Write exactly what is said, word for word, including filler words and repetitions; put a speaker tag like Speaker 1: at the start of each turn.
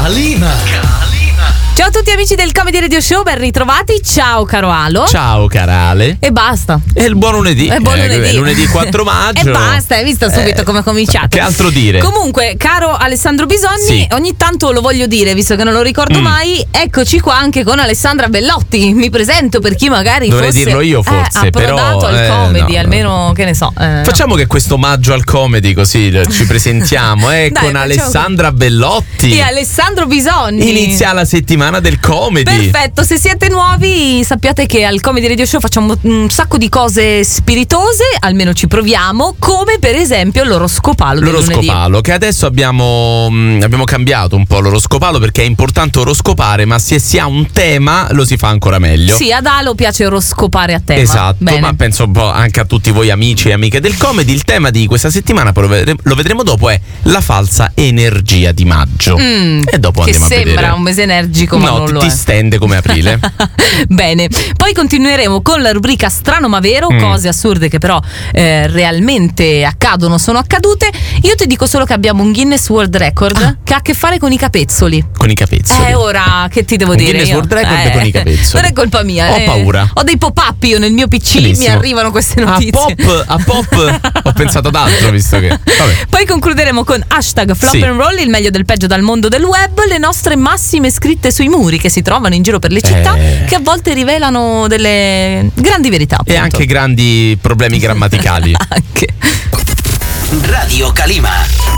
Speaker 1: Calima.
Speaker 2: Ciao a tutti amici del Comedy Radio Show, ben ritrovati. Ciao caro Alo.
Speaker 1: Ciao carale.
Speaker 2: E basta.
Speaker 1: È il buon lunedì.
Speaker 2: È buon lunedì.
Speaker 1: Eh, lunedì quattro maggio.
Speaker 2: E basta, hai visto subito
Speaker 1: eh,
Speaker 2: come è cominciato.
Speaker 1: Che altro dire?
Speaker 2: Comunque, caro Alessandro Bisogni,
Speaker 1: sì.
Speaker 2: ogni tanto lo voglio dire, visto che non lo ricordo mm. mai. Eccoci qua anche con Alessandra Bellotti. Mi presento per chi magari
Speaker 1: dovrei
Speaker 2: fosse
Speaker 1: dirlo io forse,
Speaker 2: eh, approdato
Speaker 1: però,
Speaker 2: al
Speaker 1: eh,
Speaker 2: comedy,
Speaker 1: no,
Speaker 2: almeno no. Che ne so. Eh,
Speaker 1: facciamo
Speaker 2: no.
Speaker 1: che questo maggio al comedy così ci presentiamo eh,
Speaker 2: Dai,
Speaker 1: con Alessandra Bellotti
Speaker 2: e Alessandro Bisogni.
Speaker 1: Inizia la settimana del comedy.
Speaker 2: Perfetto, se siete nuovi sappiate che al Comedy Radio Show facciamo un sacco di cose spiritose, almeno ci proviamo, come per esempio l'oroscopalo del lunedì.
Speaker 1: L'oroscopalo, che adesso abbiamo, mh, abbiamo cambiato un po' l'oroscopalo perché è importante oroscopare, ma se si ha un tema lo si fa ancora meglio.
Speaker 2: Sì, ad Alo piace oroscopare a tema.
Speaker 1: Esatto,
Speaker 2: Bene.
Speaker 1: ma penso un po' anche a tutti voi amici e amiche del comedy. Il tema di questa settimana, poi lo vedremo, lo vedremo dopo, è la falsa energia di maggio.
Speaker 2: Mm,
Speaker 1: e dopo
Speaker 2: che
Speaker 1: andiamo a vedere.
Speaker 2: sembra un mese energico, ma
Speaker 1: no,
Speaker 2: non
Speaker 1: ti,
Speaker 2: lo
Speaker 1: ti
Speaker 2: è.
Speaker 1: stende come aprile.
Speaker 2: Bene, poi continueremo con la rubrica Strano ma vero, mm. cose assurde che però eh, realmente accadono, sono accadute. Io ti dico solo che abbiamo un Guinness World Record ah. che ha a che fare con i capezzoli.
Speaker 1: Con i capezzoli.
Speaker 2: Eh, ora che ti devo
Speaker 1: un
Speaker 2: dire?
Speaker 1: Guinness
Speaker 2: io?
Speaker 1: World Record
Speaker 2: eh,
Speaker 1: con i capezzoli.
Speaker 2: Non è colpa mia.
Speaker 1: Ho
Speaker 2: eh.
Speaker 1: paura.
Speaker 2: Ho dei pop-up io nel mio P C,
Speaker 1: Benissimo.
Speaker 2: mi arrivano queste notizie.
Speaker 1: A pop, a pop ho pensato ad altro, visto che. Vabbè.
Speaker 2: Poi concluderemo con hashtag Flop
Speaker 1: sì.
Speaker 2: and Roll, il meglio del peggio dal mondo del web, le nostre massime scritte sui muri che si trovano in giro per le città,
Speaker 1: eh.
Speaker 2: che a volte rivelano delle grandi verità. Appunto.
Speaker 1: E anche grandi problemi grammaticali.
Speaker 2: Anche.
Speaker 3: Radio Calima.